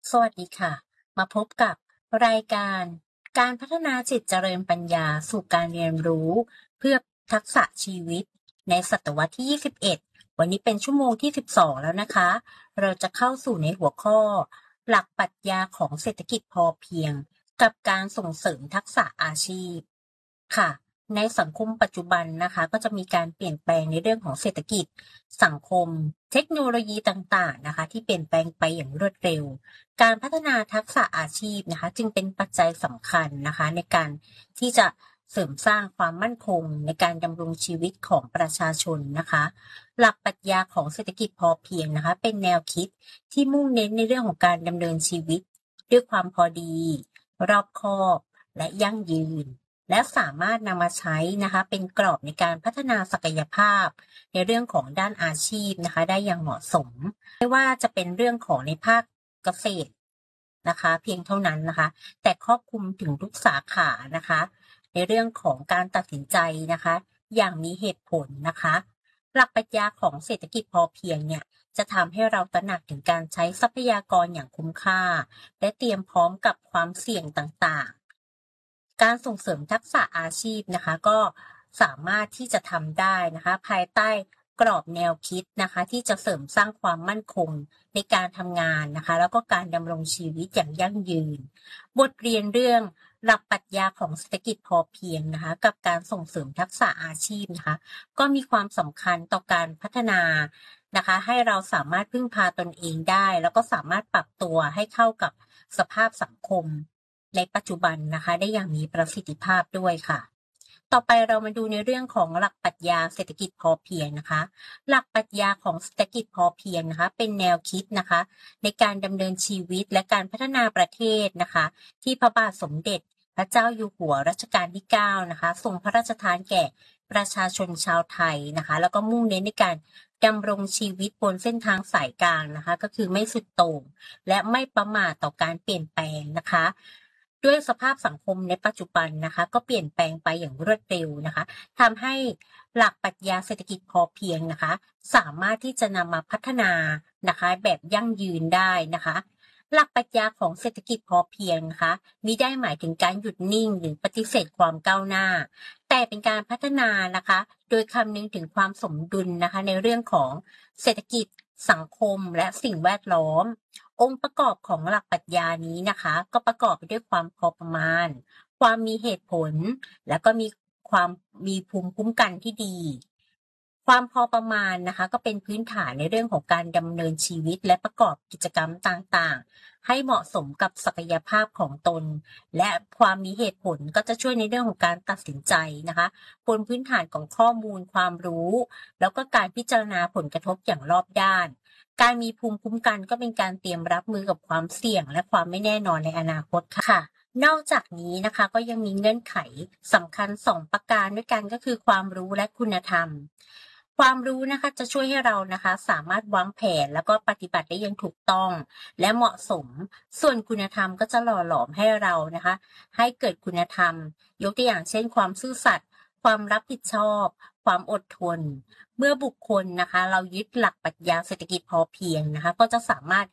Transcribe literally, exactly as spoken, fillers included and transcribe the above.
สวัสดีค่ะ มาพบกับรายการการพัฒนาจิตเจริญปัญญาสู่การเรียนรู้เพื่อทักษะชีวิตในศตวรรษที่ ยี่สิบเอ็ด วันนี้เป็นชั่วโมงที่ สิบสอง แล้วนะคะ เราจะเข้าสู่ในหัวข้อหลักปรัชญาของเศรษฐกิจพอเพียงกับการส่งเสริมทักษะอาชีพค่ะ ในสังคมปัจจุบันนะคะก็จะมีการเปลี่ยนแปลงในเรื่องของเศรษฐกิจสังคมเทคโนโลยีต่างๆนะคะที่เปลี่ยนแปลงไปอย่างรวดเร็วการพัฒนาทักษะอาชีพนะคะจึงเป็นปัจจัยสำคัญนะคะในการที่จะเสริมสร้างความมั่นคงในการดำรงชีวิตของประชาชนนะคะหลักปรัชญาของเศรษฐกิจพอเพียงนะคะเป็นแนวคิดที่มุ่งเน้นในเรื่องของการดำเนินชีวิตด้วยความพอดีรอบคอบและยั่งยืนและสามารถนำมาใช้นะคะเป็นกรอบในการพัฒนาศักยภาพในเรื่องของด้านอาชีพนะคะได้อย่างเหมาะสมไม่ว่าจะเป็นเรื่องของในภาคเกษตรนะคะเพียงเท่านั้นนะคะแต่ครอบคลุมถึงทุกสาขานะคะในเรื่องของการตัดสินใจนะคะอย่างมีเหตุผลนะคะหลักปรัชญาของเศรษฐกิจพอเพียงเนี่ยจะทำให้เราตระหนักถึงการใช้ทรัพยากรอย่างคุ้มค่าและเตรียมพร้อมกับความเสี่ยงต่างๆการส่งเสริมทักษะอาชีพนะคะก็สามารถที่จะทำได้นะคะภายใต้กรอบแนวคิดนะคะที่จะเสริมสร้างความมั่นคงในการทำงานนะคะแล้วก็การดำรงชีวิตอย่างยั่งยืนบทเรียนเรื่องหลักปรัชญาของเศรษฐกิจพอเพียงนะคะกับการส่งเสริมทักษะอาชีพนะคะก็มีความสำคัญต่อการพัฒนานะคะให้เราสามารถพึ่งพาตนเองได้แล้วก็สามารถปรับตัวให้เข้ากับสภาพสังคมในปัจจุบันนะคะได้อย่างมีประสิทธิภาพด้วยค่ะต่อไปเรามาดูในเรื่องของหลักปรัชญาเศรษฐกิจพอเพียงนะคะหลักปรัชญาของเศรษฐกิจพอเพียงนะคะเป็นแนวคิดนะคะในการดำเนินชีวิตและการพัฒนาประเทศนะคะที่พระบาทสมเด็จพระเจ้าอยู่หัวรัชกาลที่เก้านะคะทรงพระราชทานแก่ประชาชนชาวไทยนะคะแล้วก็มุ่งเน้นในการดำรงชีวิตบนเส้นทางสายกลางนะคะก็คือไม่สุดโต่งและไม่ประมาทต่อการเปลี่ยนแปลงนะคะด้วยสภาพสังคมในปัจจุบันนะคะก็เปลี่ยนแปลงไปอย่างรวดเร็วนะคะทำให้หลักปรัชญาเศรษฐกิจพอเพียงนะคะสามารถที่จะนำมาพัฒนานะคะแบบยั่งยืนได้นะคะหลักปรัชญาของเศรษฐกิจพอเพียงนะคะมิได้หมายถึงการหยุดนิ่งหรือปฏิเสธความก้าวหน้าแต่เป็นการพัฒนานะคะโดยคำนึงถึงความสมดุลนะคะในเรื่องของเศรษฐกิจสังคมและสิ่งแวดล้อมองค์ประกอบของหลักปรัชญานี้นะคะก็ประกอบไปด้วยความพอประมาณความมีเหตุผลแล้วก็มีความมีภูมิคุ้มกันที่ดีความพอประมาณนะคะก็เป็นพื้นฐานในเรื่องของการดำเนินชีวิตและประกอบกิจกรรมต่างๆให้เหมาะสมกับศักยภาพของตนและความมีเหตุผลก็จะช่วยในเรื่องของการตัดสินใจนะคะบนพื้นฐานของข้อมูลความรู้แล้วก็การพิจารณาผลกระทบอย่างรอบด้านการมีภูมิคุ้มกันก็เป็นการเตรียมรับมือกับความเสี่ยงและความไม่แน่นอนในอนาคตค่ะนอกจากนี้นะคะก็ยังมีเงื่อนไขสำคัญสองประการด้วยกันก็คือความรู้และคุณธรรมความรู้นะคะจะช่วยให้เรานะคะสามารถวางแผนแล้วก็ปฏิบัติได้อย่างถูกต้องและเหมาะสมส่วนคุณธรรมก็จะหล่อหลอมให้เรานะคะให้เกิดคุณธรรมยกตัวอย่างเช่นความซื่อสัตย์ความรับผิดชอบความอดทนเมื่อบุคคลนะคะเรายึดหลักปรัชญาเศรษฐกิจพอเพียงนะคะก็จะสามารถ